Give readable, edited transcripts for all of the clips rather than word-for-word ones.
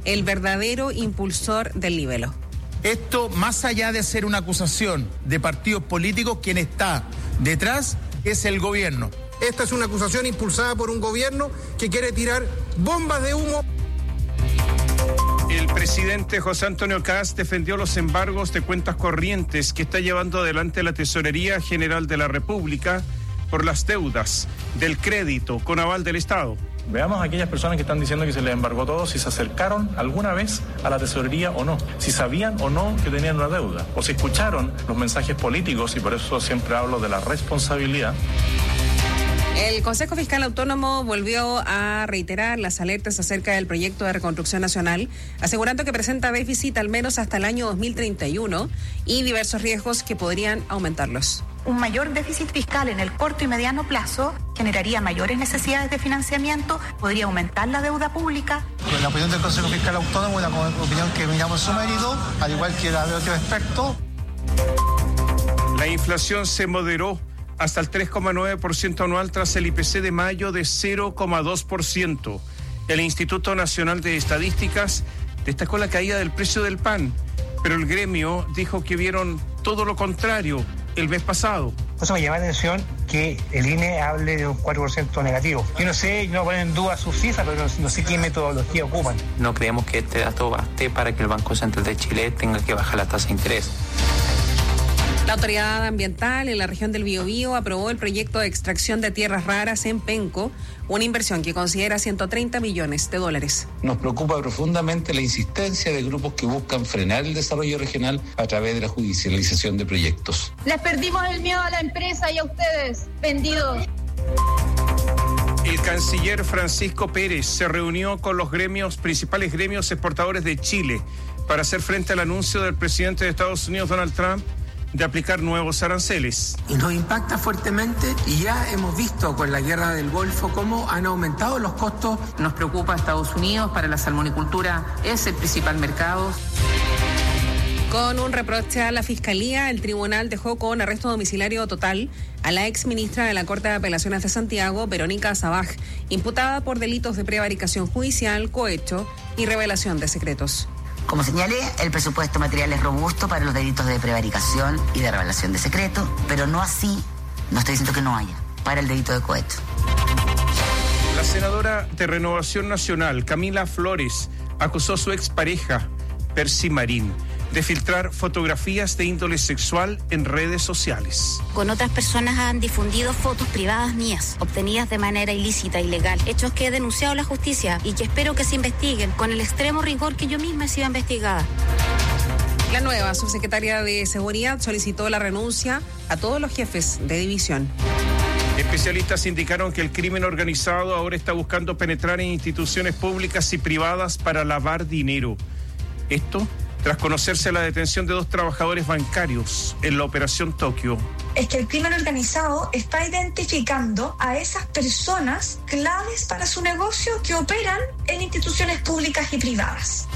el verdadero impulsor del libelo. Esto, más allá de ser una acusación de partidos políticos, quien está detrás es el gobierno. Esta es una acusación impulsada por un gobierno que quiere tirar bombas de humo. El presidente José Antonio Kast defendió los embargos de cuentas corrientes que está llevando adelante la Tesorería General de la República por las deudas del crédito con aval del Estado. Veamos a aquellas personas que están diciendo que se les embargó todo, si se acercaron alguna vez a la tesorería o no, si sabían o no que tenían una deuda, o si escucharon los mensajes políticos, y por eso siempre hablo de la responsabilidad. El Consejo Fiscal Autónomo volvió a reiterar las alertas acerca del proyecto de reconstrucción nacional, asegurando que presenta déficit al menos hasta el año 2031 y diversos riesgos que podrían aumentarlos. Un mayor déficit fiscal en el corto y mediano plazo generaría mayores necesidades de financiamiento, podría aumentar la deuda pública. La opinión del Consejo Fiscal Autónomo es una opinión que miramos su mérito, al igual que la de otros expertos. La inflación se moderó hasta el 3,9% anual tras el IPC de mayo de 0,2%. El Instituto Nacional de Estadísticas destacó la caída del precio del pan, pero el gremio dijo que vieron todo lo contrario el mes pasado. Por eso me llama la atención que el INE hable de un 4% negativo. Yo no sé, no ponen en duda sus cifras, pero no sé qué metodología ocupan. No creemos que este dato baste para que el Banco Central de Chile tenga que bajar la tasa de interés. La autoridad ambiental en la región del Biobío aprobó el proyecto de extracción de tierras raras en Penco, una inversión que considera $130 millones. Nos preocupa profundamente la insistencia de grupos que buscan frenar el desarrollo regional a través de la judicialización de proyectos. Les perdimos el miedo a la empresa y a ustedes, vendidos. El canciller Francisco Pérez se reunió con los principales gremios exportadores de Chile para hacer frente al anuncio del presidente de Estados Unidos, Donald Trump, de aplicar nuevos aranceles. Y nos impacta fuertemente y ya hemos visto con la guerra del Golfo cómo han aumentado los costos. Nos preocupa Estados Unidos, para la salmonicultura es el principal mercado. Con un reproche a la Fiscalía, el tribunal dejó con arresto domiciliario total a la exministra de la Corte de Apelaciones de Santiago, Verónica Sabaj, imputada por delitos de prevaricación judicial, cohecho y revelación de secretos. Como señalé, el presupuesto material es robusto para los delitos de prevaricación y de revelación de secreto, pero no así, no estoy diciendo que no haya, para el delito de cohecho. La senadora de Renovación Nacional, Camila Flores, acusó a su expareja, Percy Marín, de filtrar fotografías de índole sexual en redes sociales. Con otras personas han difundido fotos privadas mías, obtenidas de manera ilícita, ilegal, hechos que he denunciado a la justicia y que espero que se investiguen con el extremo rigor que yo misma he sido investigada. La nueva subsecretaria de Seguridad solicitó la renuncia a todos los jefes de división. Especialistas indicaron que el crimen organizado ahora está buscando penetrar en instituciones públicas y privadas para lavar dinero. Esto tras conocerse la detención de 2 trabajadores bancarios en la Operación Tokio. Es que el crimen organizado está identificando a esas personas claves para su negocio que operan en instituciones públicas y privadas.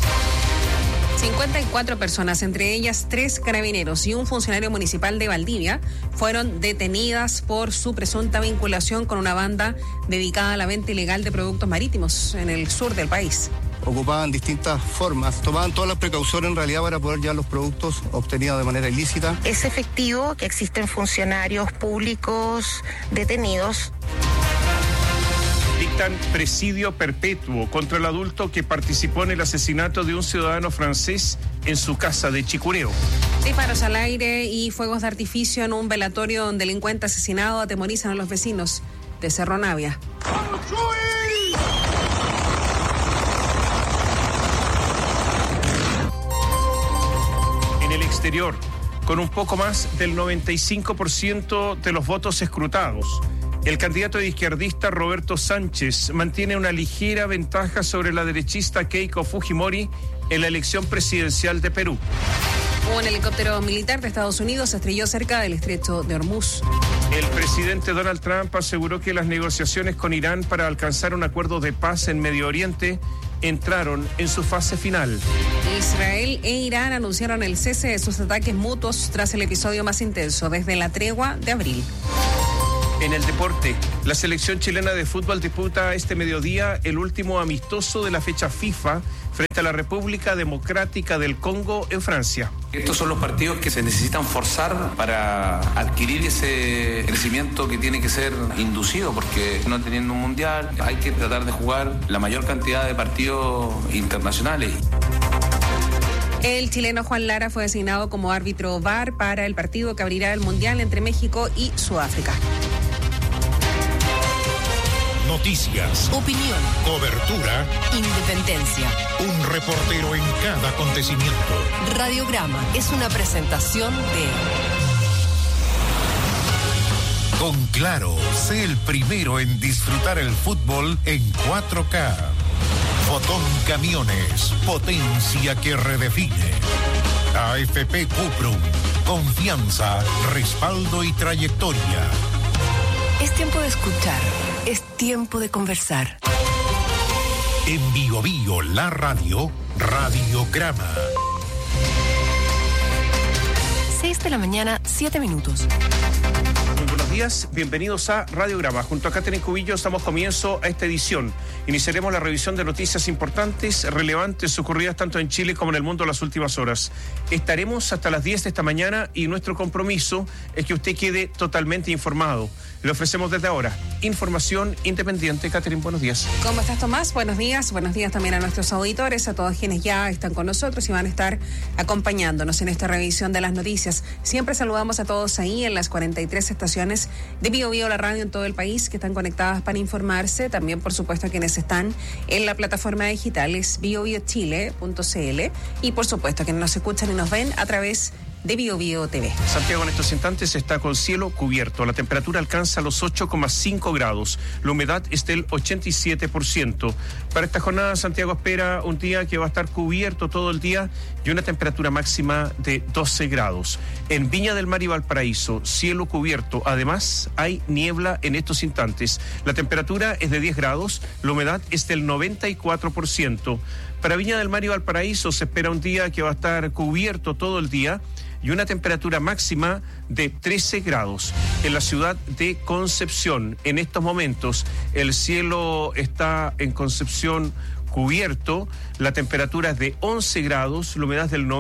54 personas, entre ellas 3 carabineros y un funcionario municipal de Valdivia, fueron detenidas por su presunta vinculación con una banda dedicada a la venta ilegal de productos marítimos en el sur del país. Ocupaban distintas formas, tomaban todas las precauciones en realidad para poder llevar los productos obtenidos de manera ilícita. Es efectivo que existen funcionarios públicos detenidos. Dictan presidio perpetuo contra el adulto que participó en el asesinato de un ciudadano francés en su casa de Chicureo. Disparos al aire y fuegos de artificio en un velatorio donde un delincuente asesinado atemorizan a los vecinos de Cerro Navia. En el exterior, con un poco más del 95% de los votos escrutados, el candidato izquierdista Roberto Sánchez mantiene una ligera ventaja sobre la derechista Keiko Fujimori en la elección presidencial de Perú. Un helicóptero militar de Estados Unidos se estrelló cerca del estrecho de Hormuz. El presidente Donald Trump aseguró que las negociaciones con Irán para alcanzar un acuerdo de paz en Medio Oriente entraron en su fase final. Israel e Irán anunciaron el cese de sus ataques mutuos tras el episodio más intenso desde la tregua de abril. En el deporte, la selección chilena de fútbol disputa este mediodía el último amistoso de la fecha FIFA frente a la República Democrática del Congo en Francia. Estos son los partidos que se necesitan forzar para adquirir ese crecimiento que tiene que ser inducido, porque no teniendo un mundial hay que tratar de jugar la mayor cantidad de partidos internacionales. El chileno Juan Lara fue designado como árbitro VAR para el partido que abrirá el mundial entre México y Sudáfrica. Noticias, opinión, cobertura, independencia. Un reportero en cada acontecimiento. Radiograma es una presentación de... Con Claro, sé el primero en disfrutar el fútbol en 4K. Fotón Camiones, potencia que redefine. AFP Cuprum, confianza, respaldo y trayectoria. Es tiempo de escuchar, es tiempo de conversar. En Bio Bio, la radio, Radiograma. 6 de la mañana, 7 minutos. Muy buenos días, bienvenidos a Radiograma. Junto a Catherine Cubillo damos comienzo a esta edición. Iniciaremos la revisión de noticias importantes, relevantes, ocurridas tanto en Chile como en el mundo en las últimas horas. Estaremos hasta las 10 de esta mañana y nuestro compromiso es que usted quede totalmente informado. Le ofrecemos desde ahora información independiente. Catherine, buenos días. ¿Cómo estás, Tomás? Buenos días también a nuestros auditores, a todos quienes ya están con nosotros y van a estar acompañándonos en esta revisión de las noticias. Siempre saludamos a todos ahí en las 43 estaciones de Bio Bio, la radio en todo el país, que están conectadas para informarse. También, por supuesto, a quienes están en la plataforma digital, es biobiochile.cl, y por supuesto a quienes nos escuchan y nos ven a través de Bio Bio TV. Santiago en estos instantes está con cielo cubierto. La temperatura alcanza los 8,5 grados. La humedad es del 87%. Para esta jornada, Santiago espera un día que va a estar cubierto todo el día y una temperatura máxima de 12 grados. En Viña del Mar y Valparaíso, cielo cubierto. Además, hay niebla en estos instantes. La temperatura es de 10 grados. La humedad es del 94%. Para Viña del Mar y Valparaíso se espera un día que va a estar cubierto todo el día y una temperatura máxima de 13 grados. En la ciudad de Concepción, en estos momentos, el cielo está en Concepción cubierto, la temperatura es de 11 grados, la humedad es del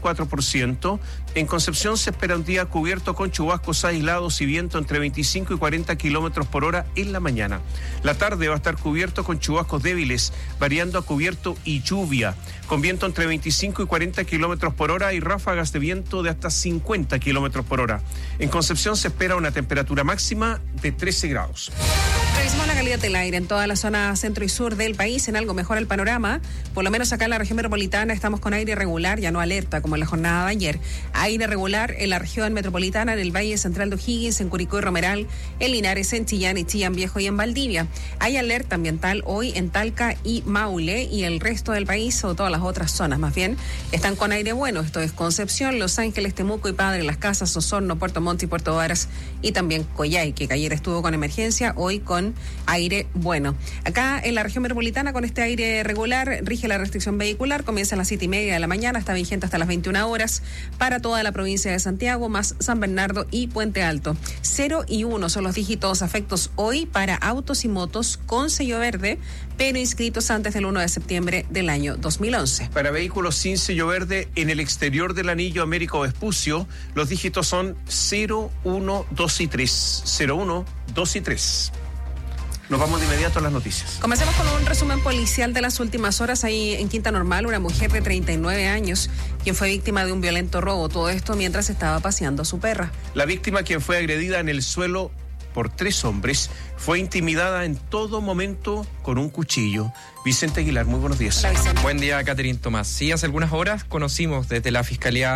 94%. En Concepción se espera un día cubierto con chubascos aislados y viento entre 25 y 40 kilómetros por hora en la mañana. La tarde va a estar cubierto con chubascos débiles, variando a cubierto y lluvia, con viento entre 25 y 40 kilómetros por hora y ráfagas de viento de hasta 50 kilómetros por hora. En Concepción se espera una temperatura máxima de 13 grados. Revisamos la calidad del aire en toda la zona centro y sur del país. En algo mejora el panorama, por lo menos acá en la región metropolitana estamos con aire regular, ya no alerta como en la jornada de ayer. Aire regular en la región metropolitana, en el Valle Central de O'Higgins, en Curicó y Romeral, en Linares, en Chillán y Chillán Viejo y en Valdivia. Hay alerta ambiental hoy en Talca y Maule, y el resto del país, o todas las otras zonas más bien, están con aire bueno. Esto es Concepción, Los Ángeles, Temuco y Padre Las Casas, Osorno, Puerto Montt y Puerto Varas, y también Coyhaique, que ayer estuvo con emergencia, hoy con aire bueno. Acá en la región metropolitana, con este aire regular, rige la restricción vehicular, comienza a las 7:30 de la mañana, está vigente hasta las 21 horas para toda la provincia de Santiago, más San Bernardo y Puente Alto. 0 y 1 son los dígitos afectos hoy para autos y motos con sello verde, pero inscritos antes del 1 de septiembre del año 2011. Para vehículos sin sello verde en el exterior del anillo Américo Vespucio, los dígitos son 0, 1, 2 y 3. 0, 1, 2 y 3. Nos vamos de inmediato a las noticias. Comencemos con un resumen policial de las últimas horas. Ahí en Quinta Normal, una mujer de 39 años, quien fue víctima de un violento robo. Todo esto mientras estaba paseando a su perra. La víctima, quien fue agredida en el suelo por 3 hombres, fue intimidada en todo momento con un cuchillo. Vicente Aguilar, muy buenos días. Hola, buen día, Catherine Tomás. Sí, hace algunas horas conocimos desde la Fiscalía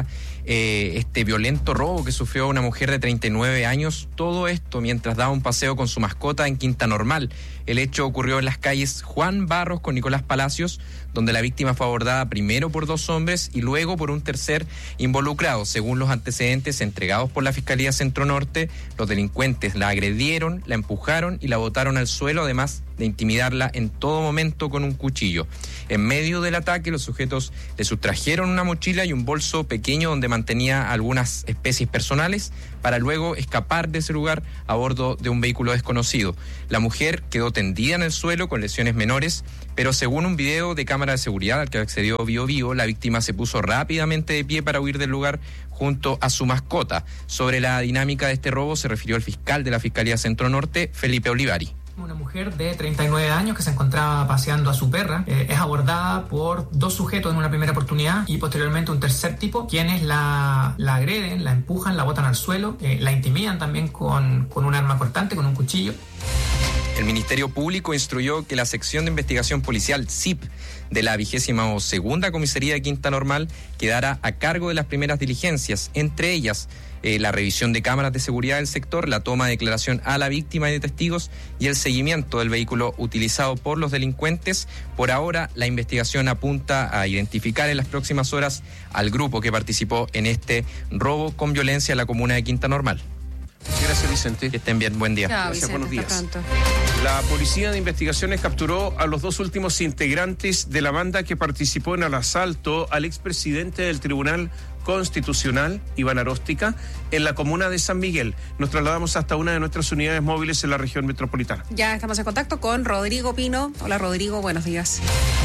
este violento robo que sufrió una mujer de 39 años. Todo esto mientras daba un paseo con su mascota en Quinta Normal. El hecho ocurrió en las calles Juan Barros con Nicolás Palacios, donde la víctima fue abordada primero por 2 hombres y luego por un tercer involucrado. Según los antecedentes entregados por la Fiscalía Centro Norte, los delincuentes la agredieron, la empujaron y la botaron al suelo, además de intimidarla en todo momento con un cuchillo. En medio del ataque, los sujetos le sustrajeron una mochila y un bolso pequeño donde mantenía algunas especies personales para luego escapar de ese lugar a bordo de un vehículo desconocido. La mujer quedó tendida en el suelo con lesiones menores, pero según un video de cámara de seguridad al que accedió Bío-Bío, la víctima se puso rápidamente de pie para huir del lugar junto a su mascota. Sobre la dinámica de este robo se refirió el fiscal de la Fiscalía Centro Norte, Felipe Olivari. Una mujer de 39 años que se encontraba paseando a su perra es abordada por dos sujetos en una primera oportunidad y posteriormente un tercer tipo, quienes la agreden, la empujan, la botan al suelo, la intimidan también con un arma cortante, con un cuchillo. El Ministerio Público instruyó que la sección de investigación policial SIP de la 22ª Comisaría de Quinta Normal quedará a cargo de las primeras diligencias, entre ellas la revisión de cámaras de seguridad del sector, la toma de declaración a la víctima y de testigos y el seguimiento del vehículo utilizado por los delincuentes. Por ahora, la investigación apunta a identificar en las próximas horas al grupo que participó en este robo con violencia en la comuna de Quinta Normal. Gracias, Vicente. Que estén bien, buen día. Chao, Gracias, Vicente, buenos días. hasta pronto. La Policía de Investigaciones capturó a los dos últimos integrantes de la banda que participó en el asalto al expresidente del Tribunal Constitucional, Iván Aróstica, en la comuna de San Miguel. Nos trasladamos hasta una de nuestras unidades móviles en la región metropolitana. Ya estamos en contacto con Rodrigo Pino. Hola, Rodrigo, buenos días.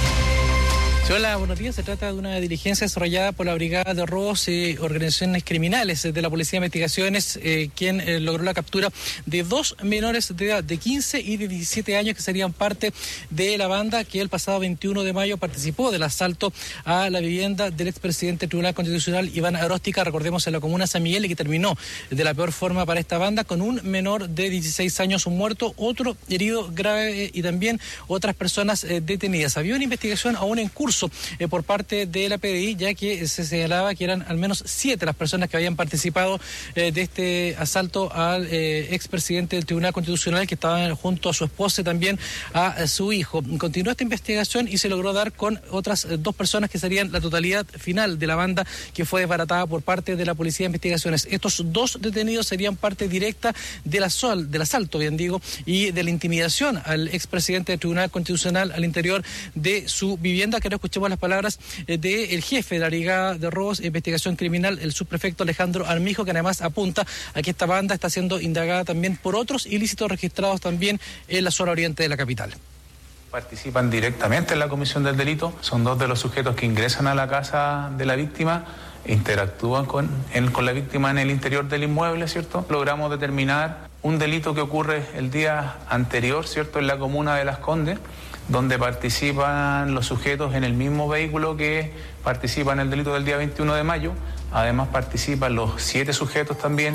Hola, buenos días. Se trata de una diligencia desarrollada por la Brigada de Robos y Organizaciones Criminales de la Policía de Investigaciones, quien logró la captura de dos menores de edad de 15 y de 17 años que serían parte de la banda que el pasado 21 de mayo participó del asalto a la vivienda del expresidente del Tribunal Constitucional, Iván Aróstica, recordemos, en la comuna de San Miguel, y que terminó de la peor forma para esta banda, con un menor de 16 años muerto, otro herido grave y también otras personas detenidas. Había una investigación aún en curso por parte de la PDI, ya que se señalaba que eran al menos 7 las personas que habían participado de este asalto al expresidente del Tribunal Constitucional, que estaban junto a su esposa y también a su hijo. Continuó esta investigación y se logró dar con otras 2 personas que serían la totalidad final de la banda que fue desbaratada por parte de la Policía de Investigaciones. Estos 2 detenidos serían parte directa del asalto, bien digo, y de la intimidación al expresidente del Tribunal Constitucional al interior de su vivienda. Creo que escuchemos las palabras del jefe de la Brigada de Robos e Investigación Criminal, el subprefecto Alejandro Armijo, que además apunta a que esta banda está siendo indagada también por otros ilícitos registrados también en la zona oriente de la capital. Participan directamente en la comisión del delito, son 2 de los sujetos que ingresan a la casa de la víctima, interactúan con la víctima en el interior del inmueble, ¿cierto? Logramos determinar un delito que ocurre el día anterior, ¿cierto?, en la comuna de Las Condes, donde participan los sujetos en el mismo vehículo que participan en el delito del día 21 de mayo. Además participan los 7 sujetos también.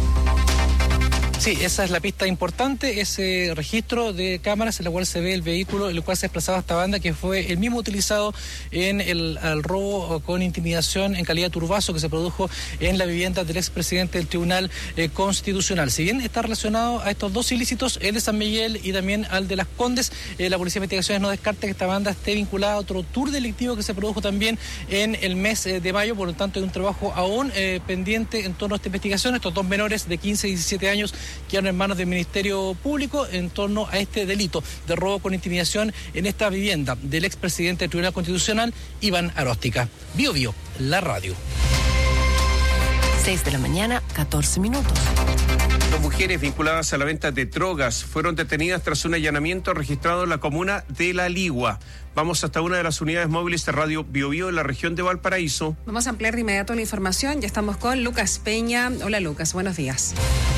Sí, esa es la pista importante, ese registro de cámaras en la cual se ve el vehículo en el cual se desplazaba esta banda, que fue el mismo utilizado en el robo con intimidación en calidad de turbazo que se produjo en la vivienda del expresidente del Tribunal Constitucional. Si bien está relacionado a estos 2 ilícitos, el de San Miguel y también al de Las Condes, la Policía de Investigaciones no descarta que esta banda esté vinculada a otro tour delictivo que se produjo también en el mes de mayo. Por lo tanto, hay un trabajo aún pendiente en torno a esta investigación. Estos 2 menores de 15 y 17 años quedaron en manos del Ministerio Público en torno a este delito de robo con intimidación en esta vivienda del expresidente del Tribunal Constitucional, Iván Aróstica. Bío Bío, la radio. 6 de la mañana, 14 minutos. 2 mujeres vinculadas a la venta de drogas fueron detenidas tras un allanamiento registrado en la comuna de La Ligua. Vamos hasta una de las unidades móviles de Radio Bío Bío en la región de Valparaíso. Vamos a ampliar de inmediato la información. Ya estamos con Lucas Peña. Hola, Lucas, buenos días.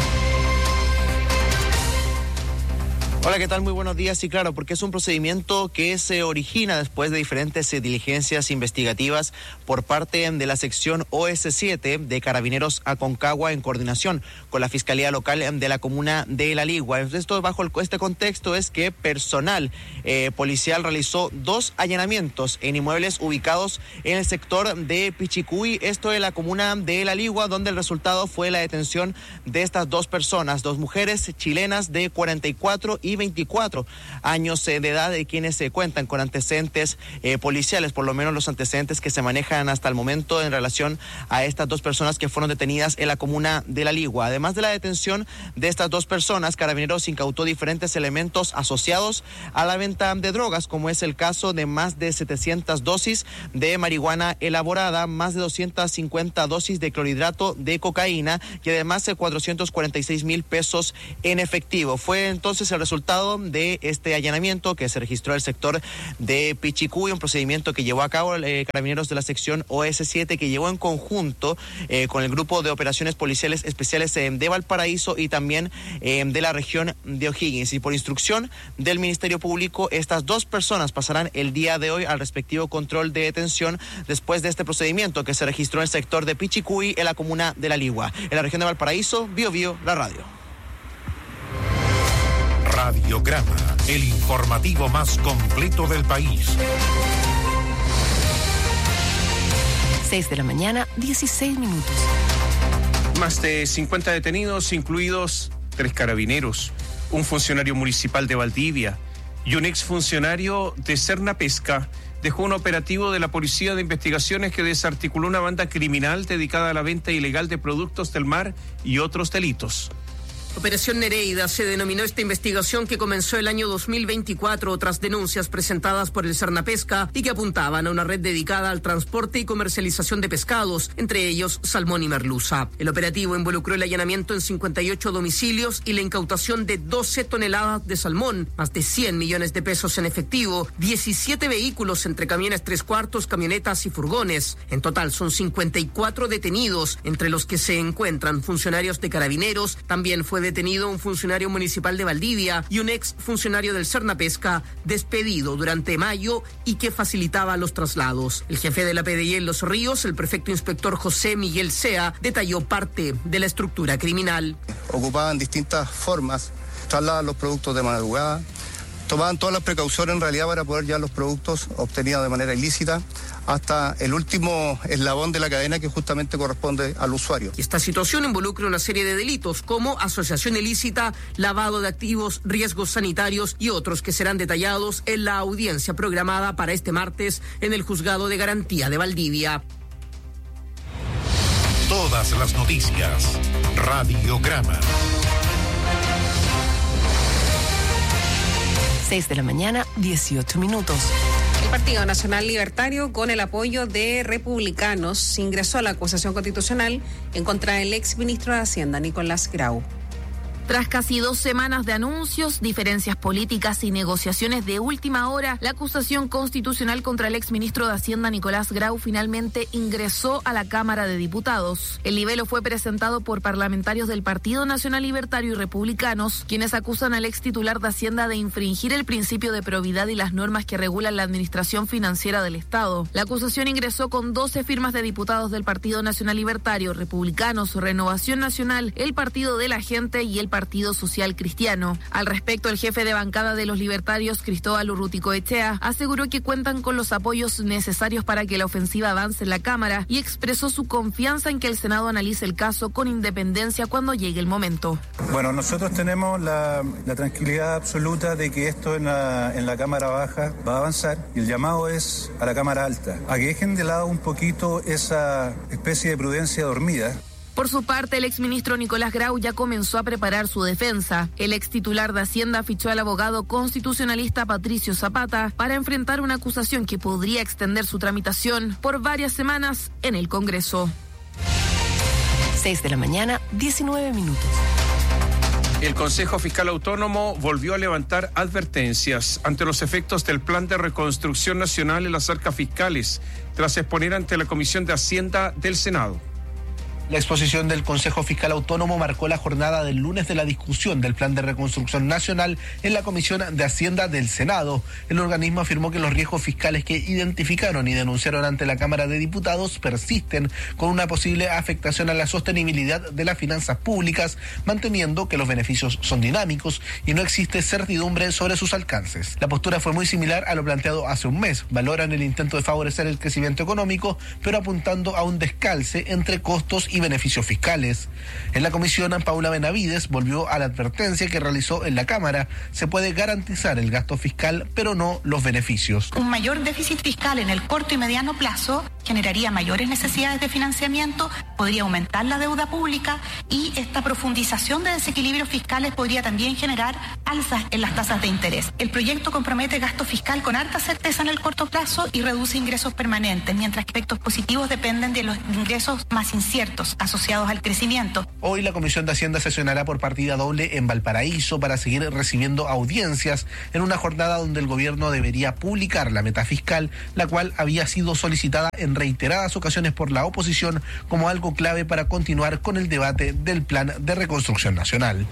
Hola, ¿qué tal? Muy buenos días. Y claro, porque es un procedimiento que se origina después de diferentes diligencias investigativas por parte de la sección OS7 de Carabineros Aconcagua en coordinación con la Fiscalía Local de la comuna de La Ligua. Esto bajo este contexto es que personal policial realizó 2 allanamientos en inmuebles ubicados en el sector de Pichicuy, esto de la comuna de La Ligua, donde el resultado fue la detención de estas 2 personas, 2 mujeres chilenas de 44 y y 24 años de edad, de quienes se cuentan con antecedentes policiales, por lo menos los antecedentes que se manejan hasta el momento en relación a estas dos personas que fueron detenidas en la comuna de La Ligua. Además de la detención de estas dos personas, Carabineros incautó diferentes elementos asociados a la venta de drogas, como es el caso de más de 700 dosis de marihuana elaborada, más de 250 dosis de clorhidrato de cocaína y además 446,000 pesos en efectivo. Fue entonces el resultado de este allanamiento que se registró en el sector de Pichicuy, un procedimiento que llevó a cabo Carabineros de la sección OS7, que llevó en conjunto con el grupo de operaciones policiales especiales de Valparaíso y también de la región de O'Higgins. Y por instrucción del Ministerio Público, estas dos personas pasarán el día de hoy al respectivo control de detención después de este procedimiento que se registró en el sector de Pichicuy, en la comuna de La Ligua. En la región de Valparaíso, Bio, la radio. Radiograma, el informativo más completo del país. 6 de la mañana, 16 minutos. Más de 50 detenidos, incluidos 3 carabineros, un funcionario municipal de Valdivia y un exfuncionario de Cernapesca, dejó un operativo de la Policía de Investigaciones que desarticuló una banda criminal dedicada a la venta ilegal de productos del mar y otros delitos. Operación Nereida se denominó esta investigación, que comenzó el año 2024 tras denuncias presentadas por el Cernapesca y que apuntaban a una red dedicada al transporte y comercialización de pescados, entre ellos salmón y merluza. El operativo involucró el allanamiento en 58 domicilios y la incautación de 12 toneladas de salmón, más de 100 millones de pesos en efectivo, 17 vehículos entre camiones 3/4, camionetas y furgones. En total son 54 detenidos, entre los que se encuentran funcionarios de Carabineros. También fue detenido un funcionario municipal de Valdivia y un ex funcionario del Cernapesca, despedido durante mayo y que facilitaba los traslados. El jefe de la PDI en Los Ríos, el prefecto inspector José Miguel Sea, detalló parte de la estructura criminal. Ocupaban distintas formas, trasladan los productos de madrugada, tomaban todas las precauciones en realidad para poder llevar los productos obtenidos de manera ilícita hasta el último eslabón de la cadena, que justamente corresponde al usuario. Esta situación involucra una serie de delitos como asociación ilícita, lavado de activos, riesgos sanitarios y otros que serán detallados en la audiencia programada para este martes en el Juzgado de Garantía de Valdivia. Todas las noticias. Radiograma. 6 de la mañana, 18 minutos. El Partido Nacional Libertario, con el apoyo de republicanos, ingresó a la acusación constitucional en contra del exministro de Hacienda, Nicolás Grau. Tras casi 2 semanas de anuncios, diferencias políticas y negociaciones de última hora, la acusación constitucional contra el exministro de Hacienda, Nicolás Grau, finalmente ingresó a la Cámara de Diputados. El libelo fue presentado por parlamentarios del Partido Nacional Libertario y republicanos, quienes acusan al ex titular de Hacienda de infringir el principio de probidad y las normas que regulan la administración financiera del Estado. La acusación ingresó con 12 firmas de diputados del Partido Nacional Libertario, republicanos, Renovación Nacional, el Partido de la Gente y el Partido Social Cristiano. Al respecto, el jefe de bancada de los libertarios, Cristóbal Urruticoechea, aseguró que cuentan con los apoyos necesarios para que la ofensiva avance en la Cámara y expresó su confianza en que el Senado analice el caso con independencia cuando llegue el momento. Bueno, nosotros tenemos la tranquilidad absoluta de que esto en la Cámara Baja va a avanzar, y el llamado es a la Cámara Alta, a que dejen de lado un poquito esa especie de prudencia dormida. Por su parte, el exministro Nicolás Grau ya comenzó a preparar su defensa. El ex titular de Hacienda fichó al abogado constitucionalista Patricio Zapata para enfrentar una acusación que podría extender su tramitación por varias semanas en el Congreso. 6 de la mañana, 19 minutos. El Consejo Fiscal Autónomo volvió a levantar advertencias ante los efectos del Plan de Reconstrucción Nacional en las arcas fiscales, tras exponer ante la Comisión de Hacienda del Senado. La exposición del Consejo Fiscal Autónomo marcó la jornada del lunes de la discusión del Plan de Reconstrucción Nacional en la Comisión de Hacienda del Senado. El organismo afirmó que los riesgos fiscales que identificaron y denunciaron ante la Cámara de Diputados persisten, con una posible afectación a la sostenibilidad de las finanzas públicas, manteniendo que los beneficios son dinámicos y no existe certidumbre sobre sus alcances. La postura fue muy similar a lo planteado hace un mes. Valoran el intento de favorecer el crecimiento económico, pero apuntando a un descalce entre costos y beneficios fiscales. En la comisión, Paula Benavides volvió a la advertencia que realizó en la Cámara. Se puede garantizar el gasto fiscal, pero no los beneficios. Un mayor déficit fiscal en el corto y mediano plazo generaría mayores necesidades de financiamiento, podría aumentar la deuda pública y esta profundización de desequilibrios fiscales podría también generar alzas en las tasas de interés. El proyecto compromete gasto fiscal con harta certeza en el corto plazo y reduce ingresos permanentes, mientras que efectos positivos dependen de los ingresos más inciertos asociados al crecimiento. Hoy la Comisión de Hacienda sesionará por partida doble en Valparaíso para seguir recibiendo audiencias en una jornada donde el gobierno debería publicar la meta fiscal, la cual había sido solicitada en reiteradas ocasiones por la oposición como algo clave para continuar con el debate del Plan de Reconstrucción Nacional.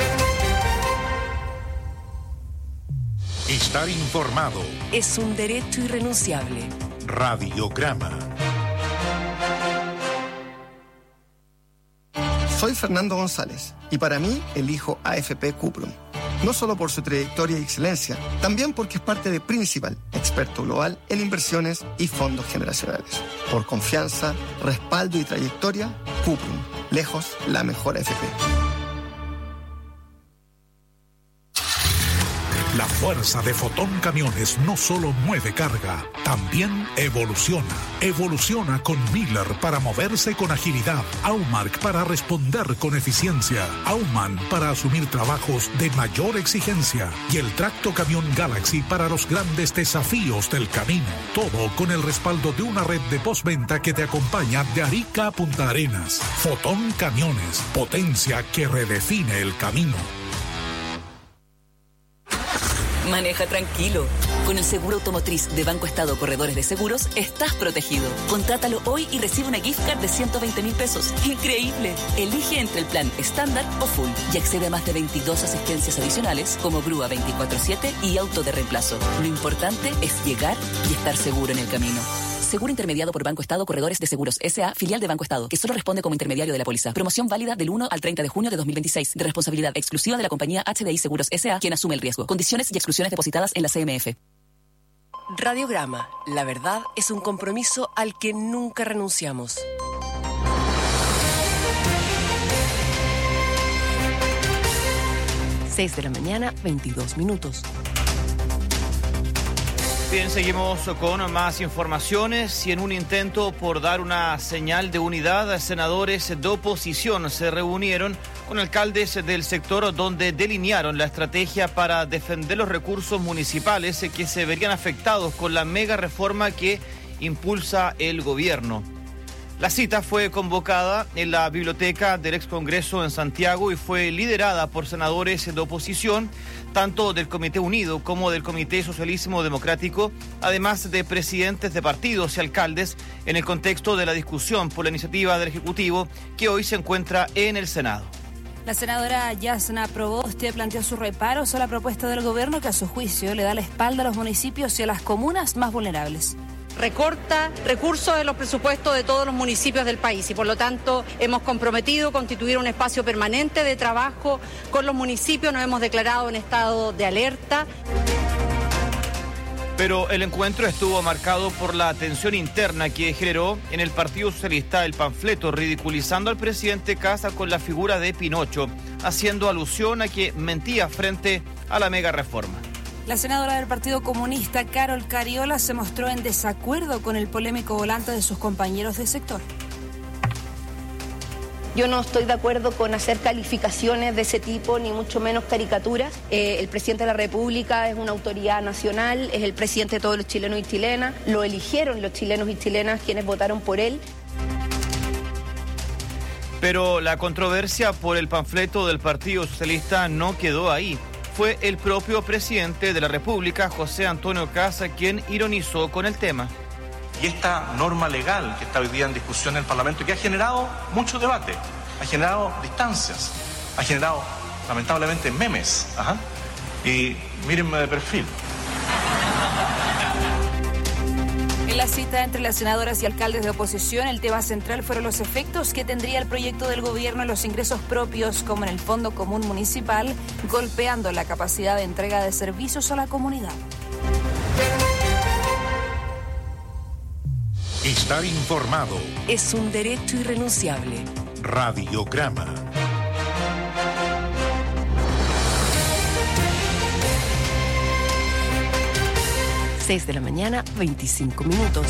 Estar informado es un derecho irrenunciable. Radiograma. Soy Fernando González y para mí elijo AFP Cuprum. No solo por su trayectoria y excelencia, también porque es parte de Principal, experto global en inversiones y fondos generacionales. Por confianza, respaldo y trayectoria, Cuprum, lejos la mejor AFP. La fuerza de Fotón Camiones no solo mueve carga, también evoluciona. Evoluciona con Miller para moverse con agilidad, Aumark para responder con eficiencia, Aumann para asumir trabajos de mayor exigencia y el Tracto Camión Galaxy para los grandes desafíos del camino. Todo con el respaldo de una red de postventa que te acompaña de Arica a Punta Arenas. Fotón Camiones, potencia que redefine el camino. Maneja tranquilo. Con el seguro automotriz de Banco Estado Corredores de Seguros, estás protegido. Contrátalo hoy y recibe una gift card de 120.000 pesos. ¡Increíble! Elige entre el plan estándar o full y accede a más de 22 asistencias adicionales como grúa 24/7 y auto de reemplazo. Lo importante es llegar y estar seguro en el camino. Seguro intermediado por Banco Estado Corredores de Seguros S.A., filial de Banco Estado, que solo responde como intermediario de la póliza. Promoción válida del 1 al 30 de junio de 2026, de responsabilidad exclusiva de la compañía HDI Seguros S.A., quien asume el riesgo. Condiciones y exclusiones depositadas en la CMF. Radiograma. La verdad es un compromiso al que nunca renunciamos. Seis de la mañana, 22 minutos. Bien, seguimos con más informaciones y en un intento por dar una señal de unidad, senadores de oposición se reunieron con alcaldes del sector donde delinearon la estrategia para defender los recursos municipales que se verían afectados con la mega reforma que impulsa el gobierno. La cita fue convocada en la biblioteca del ex Congreso en Santiago y fue liderada por senadores de oposición, tanto del Comité Unido como del Comité Socialismo Democrático, además de presidentes de partidos y alcaldes, en el contexto de la discusión por la iniciativa del Ejecutivo que hoy se encuentra en el Senado. La senadora Yasna Proboste planteó sus reparos a la propuesta del gobierno que a su juicio le da la espalda a los municipios y a las comunas más vulnerables. Recorta recursos de los presupuestos de todos los municipios del país y por lo tanto hemos comprometido constituir un espacio permanente de trabajo con los municipios, nos hemos declarado en estado de alerta. Pero el encuentro estuvo marcado por la tensión interna que generó en el Partido Socialista el panfleto ridiculizando al presidente Kast con la figura de Pinocho, haciendo alusión a que mentía frente a la mega reforma. La senadora del Partido Comunista, Carol Cariola, se mostró en desacuerdo con el polémico volante de sus compañeros de sector. Yo no estoy de acuerdo con hacer calificaciones de ese tipo, ni mucho menos caricaturas. El presidente de la República es una autoridad nacional, es el presidente de todos los chilenos y chilenas. Lo eligieron los chilenos y chilenas quienes votaron por él. Pero la controversia por el panfleto del Partido Socialista no quedó ahí. Fue el propio presidente de la República, José Antonio Kast, quien ironizó con el tema. Y esta norma legal que está hoy día en discusión en el Parlamento, que ha generado mucho debate, ha generado distancias, ha generado lamentablemente memes. Y mírenme de perfil. En la cita entre las senadoras y alcaldes de oposición, el tema central fueron los efectos que tendría el proyecto del gobierno en los ingresos propios, como en el Fondo Común Municipal, golpeando la capacidad de entrega de servicios a la comunidad. Estar informado es un derecho irrenunciable. Radiograma. De la mañana, 25 minutos.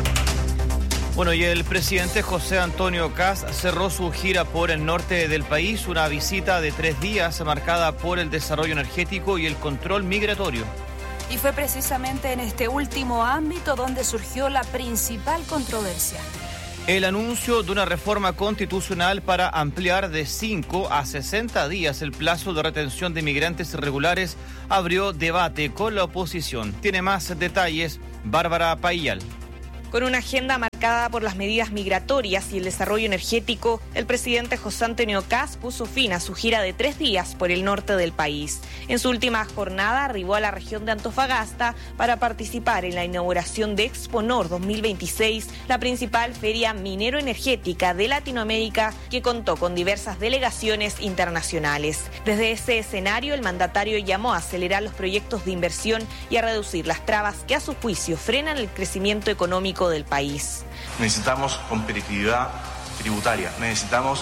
Bueno, y el presidente José Antonio Kast cerró su gira por el norte del país, una visita de 3 días marcada por el desarrollo energético y el control migratorio. Y fue precisamente en este último ámbito donde surgió la principal controversia. El anuncio de una reforma constitucional para ampliar de 5 a 60 días el plazo de retención de migrantes irregulares abrió debate con la oposición. Tiene más detalles Bárbara Paillal. Con una agenda marcada por las medidas migratorias y el desarrollo energético, el presidente José Antonio Kast puso fin a su gira de 3 días por el norte del país. En su última jornada arribó a la región de Antofagasta para participar en la inauguración de Exponor 2026, la principal feria minero-energética de Latinoamérica, que contó con diversas delegaciones internacionales. Desde ese escenario, el mandatario llamó a acelerar los proyectos de inversión y a reducir las trabas que a su juicio frenan el crecimiento económico del país. Necesitamos competitividad tributaria, necesitamos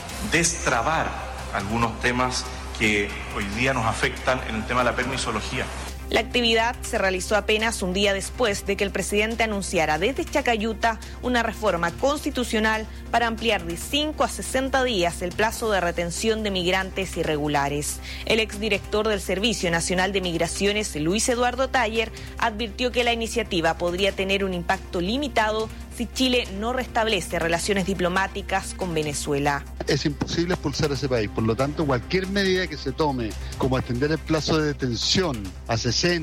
destrabar algunos temas que hoy día nos afectan en el tema de la permisología. La actividad se realizó apenas un día después de que el presidente anunciara desde Chacayuta una reforma constitucional para ampliar de 5 a 60 días el plazo de retención de migrantes irregulares. El exdirector del Servicio Nacional de Migraciones, Luis Eduardo Taller, advirtió que la iniciativa podría tener un impacto limitado si Chile no restablece relaciones diplomáticas con Venezuela. Es imposible expulsar a ese país, por lo tanto cualquier medida que se tome, como extender el plazo de detención a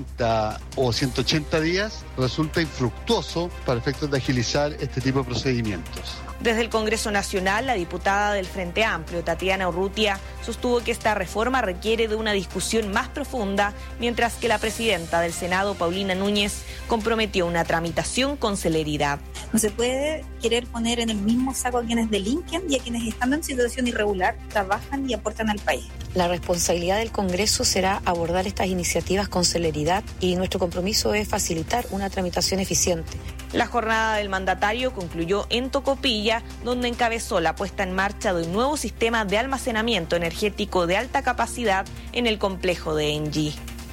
60 o 180 días, resulta infructuoso para efectos de agilizar este tipo de procedimientos. Desde el Congreso Nacional, la diputada del Frente Amplio, Tatiana Urrutia, sostuvo que esta reforma requiere de una discusión más profunda, mientras que la presidenta del Senado, Paulina Núñez, comprometió una tramitación con celeridad. No se puede querer poner en el mismo saco a quienes delinquen y a quienes estando en situación irregular trabajan y aportan al país. La responsabilidad del Congreso será abordar estas iniciativas con celeridad y nuestro compromiso es facilitar una tramitación eficiente. La jornada del mandatario concluyó en Tocopilla, donde encabezó la puesta en marcha de un nuevo sistema de almacenamiento energético de alta capacidad en el complejo de Engie.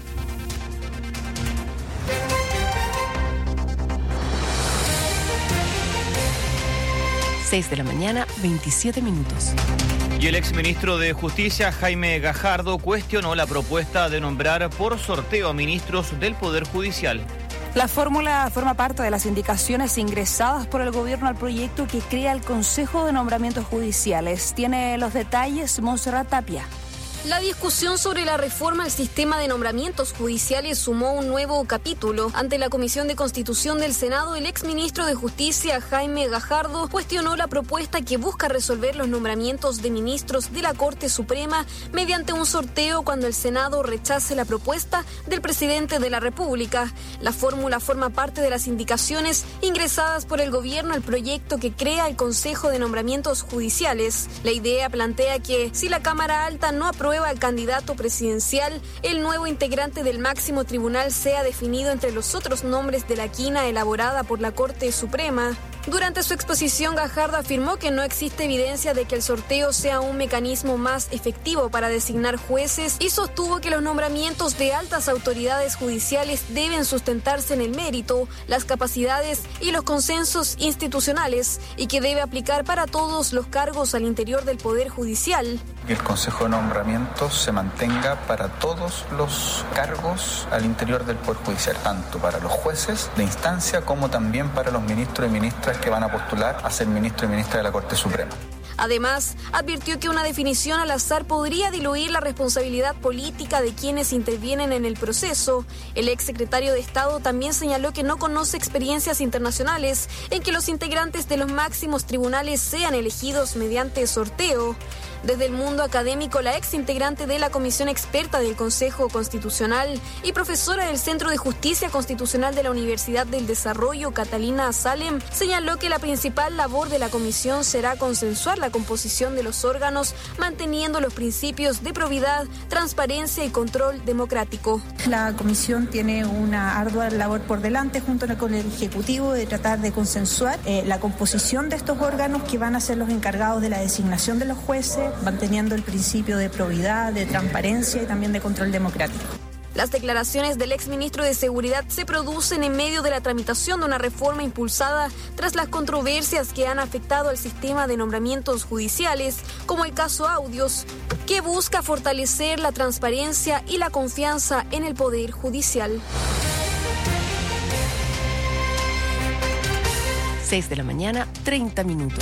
De la mañana, 27 minutos. Y el exministro de Justicia, Jaime Gajardo, cuestionó la propuesta de nombrar por sorteo a ministros del Poder Judicial. La fórmula forma parte de las indicaciones ingresadas por el gobierno al proyecto que crea el Consejo de Nombramientos Judiciales. Tiene los detalles Montserrat Tapia. La discusión sobre la reforma al sistema de nombramientos judiciales sumó un nuevo capítulo. Ante la Comisión de Constitución del Senado, el exministro de Justicia, Jaime Gajardo, cuestionó la propuesta que busca resolver los nombramientos de ministros de la Corte Suprema mediante un sorteo cuando el Senado rechace la propuesta del presidente de la República. La fórmula forma parte de las indicaciones ingresadas por el gobierno al proyecto que crea el Consejo de Nombramientos Judiciales. La idea plantea que si la Cámara Alta no aprueba al candidato presidencial, el nuevo integrante del máximo tribunal sea definido entre los otros nombres de la quina elaborada por la Corte Suprema. Durante su exposición, Gajardo afirmó que no existe evidencia de que el sorteo sea un mecanismo más efectivo para designar jueces y sostuvo que los nombramientos de altas autoridades judiciales deben sustentarse en el mérito, las capacidades y los consensos institucionales y que debe aplicar para todos los cargos al interior del Poder Judicial. El Consejo de Nombramientos se mantenga para todos los cargos al interior del Poder Judicial, tanto para los jueces de instancia como también para los ministros y ministras que van a postular a ser ministro y ministra de la Corte Suprema. Además, advirtió que una definición al azar podría diluir la responsabilidad política de quienes intervienen en el proceso. El exsecretario de Estado también señaló que no conoce experiencias internacionales en que los integrantes de los máximos tribunales sean elegidos mediante sorteo. Desde el mundo académico, la exintegrante de la Comisión Experta del Consejo Constitucional y profesora del Centro de Justicia Constitucional de la Universidad del Desarrollo, Catalina Salem, señaló que la principal labor de la comisión será consensuar la composición de los órganos, manteniendo los principios de probidad, transparencia y control democrático. La Comisión tiene una ardua labor por delante junto con el Ejecutivo de tratar de consensuar la composición de estos órganos que van a ser los encargados de la designación de los jueces, manteniendo el principio de probidad, de transparencia y también de control democrático. Las declaraciones del exministro de Seguridad se producen en medio de la tramitación de una reforma impulsada tras las controversias que han afectado al sistema de nombramientos judiciales, como el caso Audios, que busca fortalecer la transparencia y la confianza en el Poder Judicial. 6 de la mañana, 30 minutos.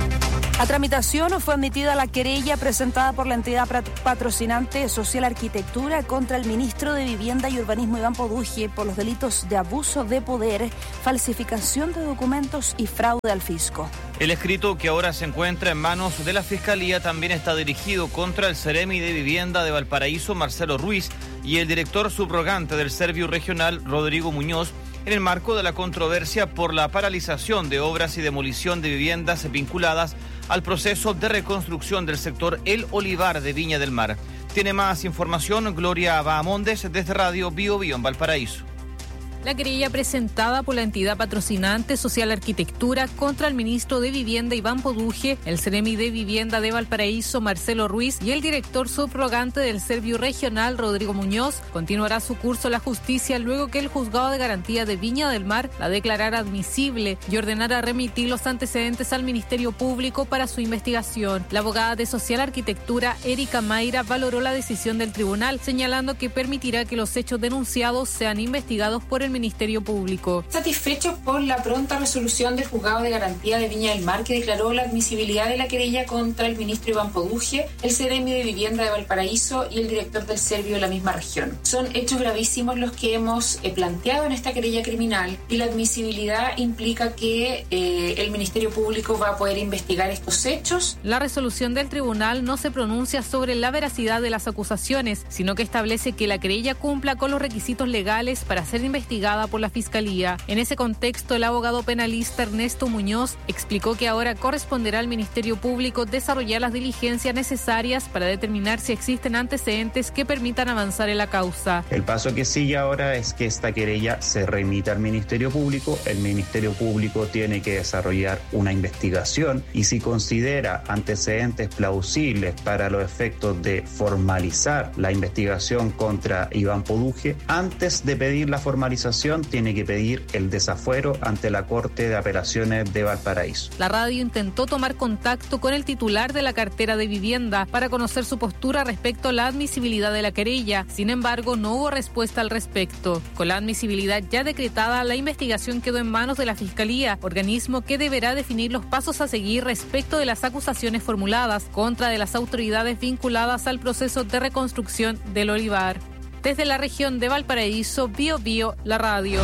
A tramitación fue admitida la querella presentada por la entidad patrocinante Social Arquitectura contra el ministro de Vivienda y Urbanismo Iván Poduje por los delitos de abuso de poder, falsificación de documentos y fraude al fisco. El escrito, que ahora se encuentra en manos de la Fiscalía, también está dirigido contra el Seremi de Vivienda de Valparaíso, Marcelo Ruiz, y el director subrogante del Serviu Regional, Rodrigo Muñoz, en el marco de la controversia por la paralización de obras y demolición de viviendas vinculadas al proceso de reconstrucción del sector El Olivar de Viña del Mar. Tiene más información Gloria Bahamondes desde Radio Bio Bio en Valparaíso. La querella presentada por la entidad patrocinante Social Arquitectura contra el ministro de Vivienda Iván Poduje, el Seremi de Vivienda de Valparaíso Marcelo Ruiz y el director subrogante del Serviu Regional Rodrigo Muñoz continuará su curso a la justicia luego que el Juzgado de Garantía de Viña del Mar la declarara admisible y ordenara remitir los antecedentes al Ministerio Público para su investigación. La abogada de Social Arquitectura, Erika Mayra, valoró la decisión del tribunal, señalando que permitirá que los hechos denunciados sean investigados por el Ministerio Público. Satisfechos por la pronta resolución del Juzgado de Garantía de Viña del Mar, que declaró la admisibilidad de la querella contra el ministro Iván Poduje, el Seremi de Vivienda de Valparaíso y el director del Serviu de la misma región. Son hechos gravísimos los que hemos planteado en esta querella criminal, y la admisibilidad implica que el Ministerio Público va a poder investigar estos hechos. La resolución del tribunal no se pronuncia sobre la veracidad de las acusaciones, sino que establece que la querella cumpla con los requisitos legales para ser investigada por la Fiscalía. En ese contexto, el abogado penalista Ernesto Muñoz explicó que ahora corresponderá al Ministerio Público desarrollar las diligencias necesarias para determinar si existen antecedentes que permitan avanzar en la causa. El paso que sigue ahora es que esta querella se remita al Ministerio Público. El Ministerio Público tiene que desarrollar una investigación y si considera antecedentes plausibles para los efectos de formalizar la investigación contra Iván Poduje, antes de pedir la formalización tiene que pedir el desafuero ante la Corte de Apelaciones de Valparaíso. La radio intentó tomar contacto con el titular de la cartera de vivienda para conocer su postura respecto a la admisibilidad de la querella. Sin embargo, no hubo respuesta al respecto. Con la admisibilidad ya decretada, la investigación quedó en manos de la Fiscalía, organismo que deberá definir los pasos a seguir respecto de las acusaciones formuladas contra de las autoridades vinculadas al proceso de reconstrucción del Olivar. Desde la región de Valparaíso, Bio Bio, la radio.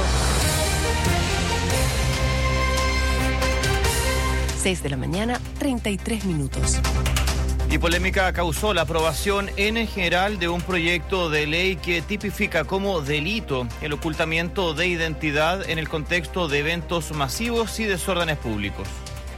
6 de la mañana, 33 minutos. Y polémica causó la aprobación en general de un proyecto de ley que tipifica como delito el ocultamiento de identidad en el contexto de eventos masivos y desórdenes públicos.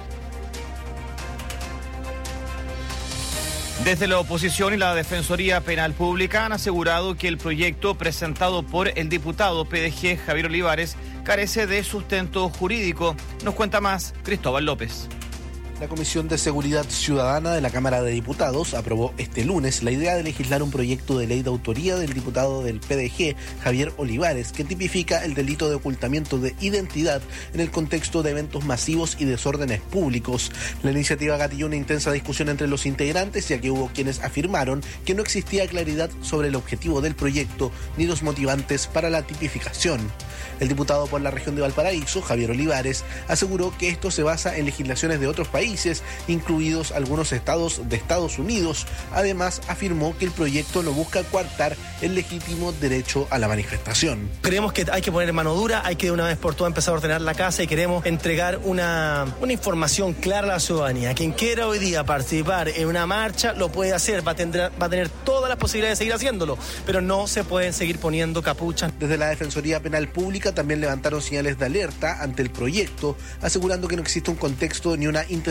Desde la oposición y la Defensoría Penal Pública han asegurado que el proyecto presentado por el diputado PDG Javier Olivares carece de sustento jurídico. Nos cuenta más Cristóbal López. La Comisión de Seguridad Ciudadana de la Cámara de Diputados aprobó este lunes la idea de legislar un proyecto de ley de autoría del diputado del PDG, Javier Olivares, que tipifica el delito de ocultamiento de identidad en el contexto de eventos masivos y desórdenes públicos. La iniciativa gatilló una intensa discusión entre los integrantes, ya que hubo quienes afirmaron que no existía claridad sobre el objetivo del proyecto ni los motivantes para la tipificación. El diputado por la región de Valparaíso, Javier Olivares, aseguró que esto se basa en legislaciones de otros países, incluidos algunos estados de Estados Unidos. Además, afirmó que el proyecto no busca coartar el legítimo derecho a la manifestación. Creemos que hay que poner mano dura, hay que de una vez por todas empezar a ordenar la casa y queremos entregar una información clara a la ciudadanía. Quien quiera hoy día participar en una marcha lo puede hacer, va a tener todas las posibilidades de seguir haciéndolo, pero no se pueden seguir poniendo capuchas. Desde la Defensoría Penal Pública también levantaron señales de alerta ante el proyecto, asegurando que no existe un contexto ni una intención